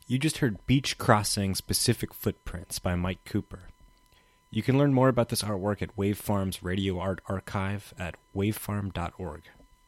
You just heard Beach Crossing Specific Footprints by Mike Cooper. You can learn more about this artwork at Wavefarm's Radio Art Archive at wavefarm.org.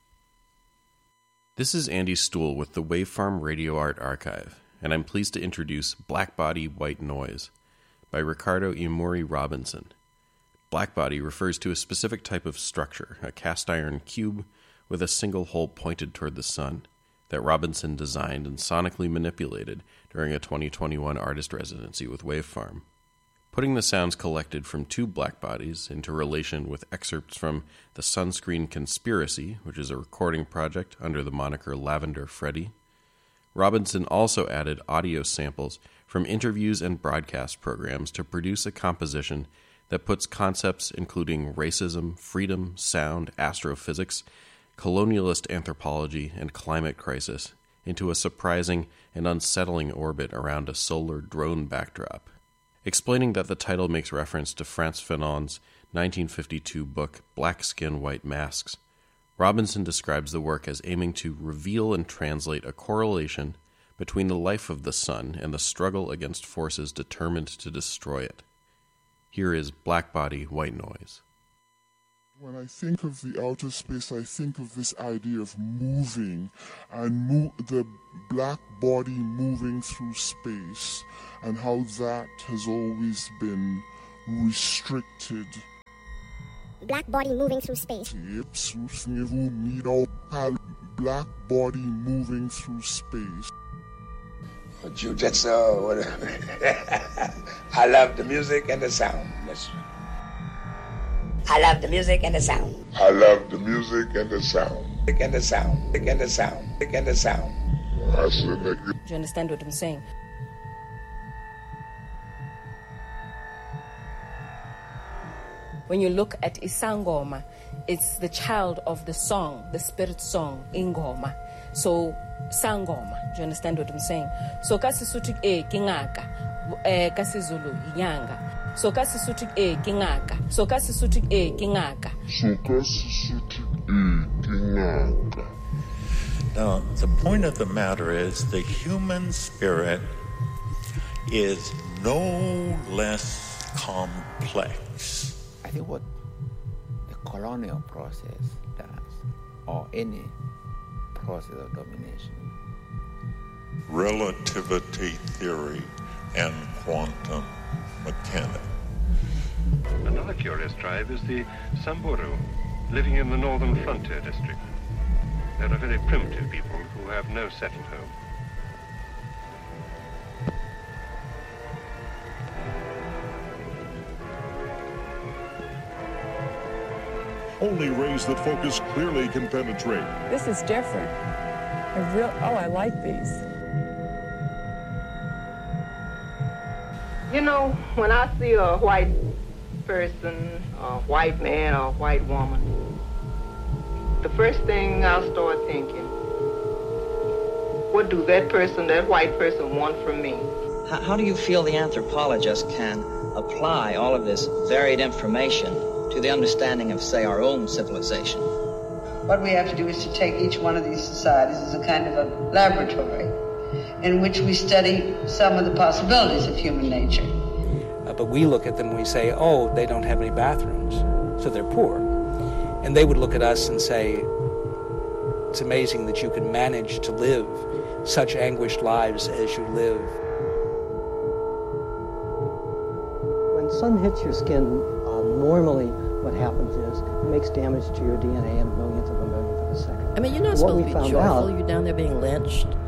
This is Andy Stuhl with the Wavefarm Radio Art Archive, and I'm pleased to introduce Blackbody White Noise by Ricardo Imuri Robinson. Blackbody refers to a specific type of structure, a cast iron cube with a single hole pointed toward the sun, that Robinson designed and sonically manipulated during a 2021 artist residency with Wavefarm. Putting the sounds collected from two blackbodies into relation with excerpts from The Sunscreen Conspiracy, which is a recording project under the moniker Lavender Freddy, Robinson also added audio samples from interviews and broadcast programs to produce a composition that puts concepts including racism, freedom, sound, astrophysics, colonialist anthropology, and climate crisis into a surprising and unsettling orbit around a solar drone backdrop. Explaining that the title makes reference to Frantz Fanon's 1952 book Black Skin, White Masks, Robinson describes the work as aiming to reveal and translate a correlation between the life of the sun and the struggle against forces determined to destroy it. Here is Blackbody White Noise. When I think of the outer space, I think of this idea of moving and the black body moving through space and how that has always been restricted. Black body moving through space. Black body moving through space. Jiu-jitsu, whatever. I love the music and the sound. I love the music and the sound. I love the music and the sound. And the sound. And the sound. And the sound. Do you understand what I'm saying? When you look at Isangoma, it's the child of the song, the spirit song, Ingoma. So, Sangoma. Do you understand what I'm saying? So, Kasisutu Kingaka, Kasizulu, Yanga. So, Kasisutu Kingaka. So, Kasisutu Kingaka. So, Kasisutu Kingaka. Now, the point of the matter is the human spirit is no less complex. I think what the colonial process does, or any process of domination. Relativity theory and quantum mechanics. Another curious tribe is the Samburu, living in the northern frontier district. They're a very primitive people who have no settled home. Only rays that focus clearly can penetrate. This is different. I like these. You know, when I see a white person, a white man or a white woman, the first thing I'll start thinking, what do that white person want from me? How do you feel the anthropologist can apply all of this varied information to the understanding of, say, our own civilization? What we have to do is to take each one of these societies as a kind of a laboratory in which we study some of the possibilities of human nature. But we look at them and we say, oh, they don't have any bathrooms, so they're poor. And they would look at us and say, it's amazing that you can manage to live such anguished lives as you live. When sun hits your skin, normally what happens is it makes damage to your DNA in millionth of a second. I mean, you're not supposed to be joyful. You're down there being lynched.